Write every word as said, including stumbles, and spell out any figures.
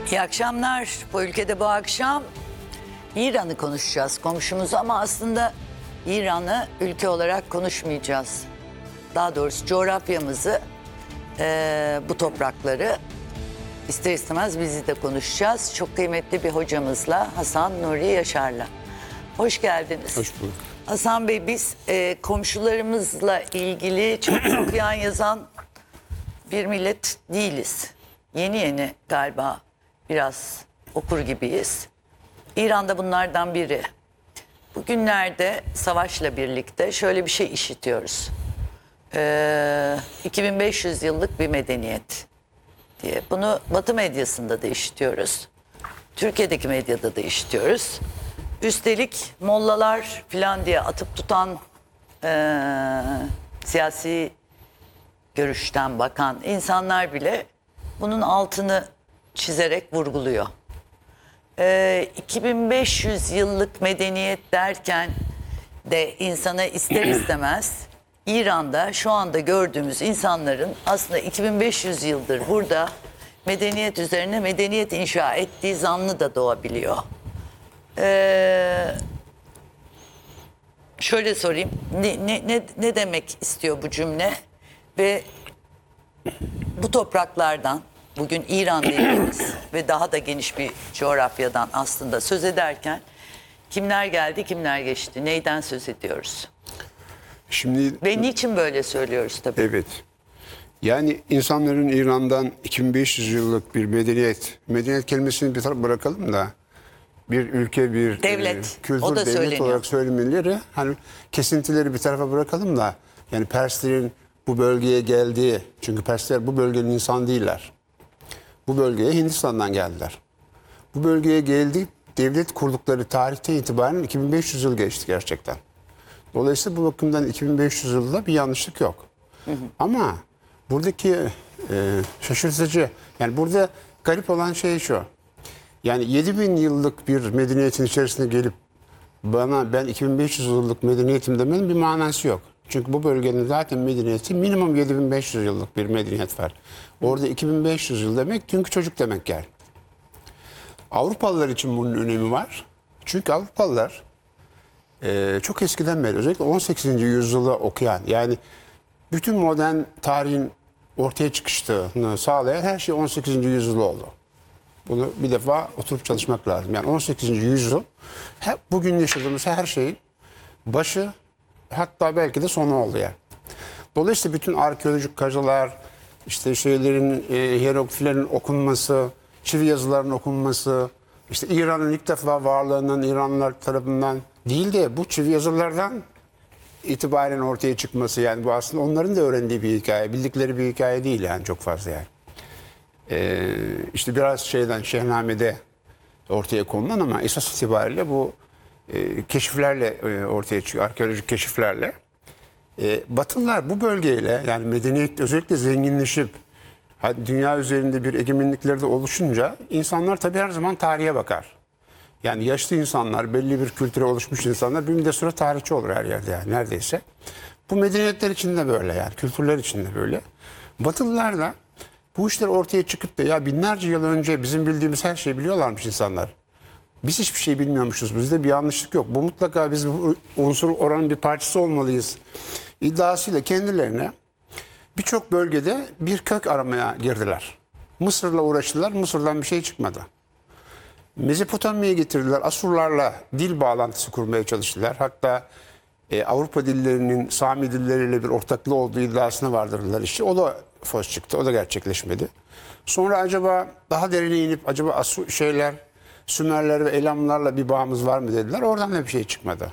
İyi akşamlar. Bu ülkede bu akşam İran'ı konuşacağız, komşumuzu, ama aslında İran'ı ülke olarak konuşmayacağız. Daha doğrusu coğrafyamızı, eee, bu toprakları ister istemez bizi de konuşacağız. Çok kıymetli bir hocamızla, Hasan Nuri Yaşar'la. Hoş geldiniz. Hoş bulduk. Hasan Bey, biz e, komşularımızla ilgili çok okuyan yazan bir millet değiliz. Yeni yeni galiba biraz okur gibiyiz. İran'da bunlardan biri. Bugünlerde savaşla birlikte şöyle bir şey işitiyoruz. Ee, iki bin beş yüz yıllık bir medeniyet diye. Bunu Batı medyasında da işitiyoruz. Türkiye'deki medyada da işitiyoruz. Üstelik mollalar filan diye atıp tutan ee, siyasi görüşten bakan insanlar bile bunun altını çizerek vurguluyor. Ee, iki bin beş yüz yıllık medeniyet derken de insana ister istemez İran'da şu anda gördüğümüz insanların aslında iki bin beş yüz yıldır burada medeniyet üzerine medeniyet inşa ettiği zannı da doğabiliyor. Ee, şöyle sorayım, ne, ne, ne, ne demek istiyor bu cümle ve bu topraklardan, bugün İran dediğimiz ve daha da geniş bir coğrafyadan aslında söz ederken kimler geldi, kimler geçti, neyden söz ediyoruz? Şimdi Ve niçin böyle söylüyoruz tabii? evet. Yani insanların İran'dan iki bin beş yüz yıllık bir medeniyet, medeniyet kelimesini bir tarafa bırakalım da bir ülke, bir Devlet, e, kültür o da devlet söyleniyor. olarak söylemeleri, hani kesintileri bir tarafa bırakalım da yani Perslerin bu bölgeye geldiği, çünkü Persler bu bölgenin insan değiller. Bu bölgeye Hindistan'dan geldiler. Bu bölgeye geldi, devlet kurdukları tarihten itibaren iki bin beş yüz yıl geçti gerçekten. Dolayısıyla bu bakımdan iki bin beş yüz yılda bir yanlışlık yok. Hı hı. Ama buradaki e, şaşırtıcı, yani burada garip olan şey şu. Yani yedi bin yıllık bir medeniyetin içerisine gelip bana ben iki bin beş yüz yıllık medeniyetim demenin bir manası yok. Çünkü bu bölgenin zaten medeniyeti minimum yedi bin beş yüz yıllık bir medeniyet var. Orada iki bin beş yüz yıl demek dünkü çocuk demek yani. Avrupalılar için bunun önemi var. Çünkü Avrupalılar e, çok eskiden beri, özellikle on sekizinci yüzyılı okuyan, yani bütün modern tarihin ortaya çıkışını sağlayan her şey on sekizinci yüzyıl oldu. Bunu bir defa oturup çalışmak lazım. Yani on sekizinci yüzyıl hep bugün yaşadığımız her şeyin başı, hatta belki de sonu oldu yani. Dolayısıyla bütün arkeolojik kazılar, işte şeylerin, e, hierogliflerin okunması, çivi yazıların okunması, işte İran'ın ilk defa varlığının İranlılar tarafından değil de bu çivi yazılardan itibaren ortaya çıkması, yani bu aslında onların da öğrendiği bir hikaye, bildikleri bir hikaye değil yani, çok fazla yani. Ee, işte biraz şeyden, Şehname'de ortaya konulan ama esas itibariyle bu e, keşiflerle e, ortaya çıkıyor, arkeolojik keşiflerle. E, Batılılar bu bölgeyle, yani medeniyet özellikle zenginleşip dünya üzerinde bir egemenlikleri de oluşunca insanlar tabii her zaman tarihe bakar. Yani yaşlı insanlar, belli bir kültüre oluşmuş insanlar bir müddet sonra tarihçi olur her yerde yani neredeyse. Bu medeniyetler için de böyle, yani kültürler için de böyle. Batılılar da bu işler ortaya çıkıp da ya binlerce yıl önce bizim bildiğimiz her şeyi biliyorlarmış insanlar. Biz hiçbir şey bilmiyormuşuz. Bizde bir yanlışlık yok. Bu mutlaka biz bu unsur oranın bir parçası olmalıyız iddiasıyla kendilerine birçok bölgede bir kök aramaya girdiler. Mısır'la uğraştılar. Mısır'dan bir şey çıkmadı. Mezopotamya'ya getirdiler. Asurlarla dil bağlantısı kurmaya çalıştılar. Hatta e, Avrupa dillerinin Sami dilleriyle bir ortaklığı olduğu iddiasına vardırdılar işte. O da fos çıktı. O da gerçekleşmedi. Sonra acaba daha derine inip acaba Asur şeyler, Sümerler ve Elamlarla bir bağımız var mı dediler. Oradan da bir şey çıkmadı.